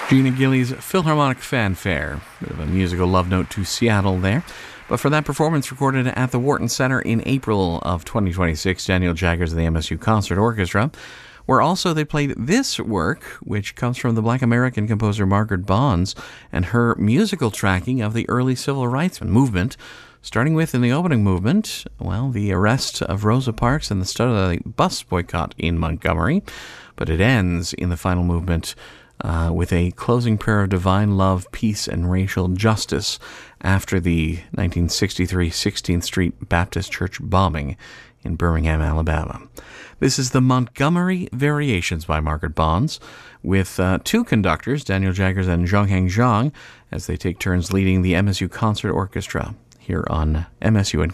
Gina Gillies' Philharmonic Fanfare. Bit of a musical love note to Seattle there. But for that performance recorded at the Wharton Center in April of 2026, Daniel Jaggers and the MSU Concert Orchestra, where also they played this work, which comes from the Black American composer Margaret Bonds and her musical tracking of the early civil rights movement, starting with, in the opening movement, well, the arrest of Rosa Parks and the start of the bus boycott in Montgomery. But it ends in the final movement with a closing prayer of divine love, peace, and racial justice after the 1963 16th Street Baptist Church bombing in Birmingham, Alabama. This is the Montgomery Variations by Margaret Bonds, with two conductors, Daniel Jaggers and Zhongheng Zhang, as they take turns leading the MSU Concert Orchestra here on MSU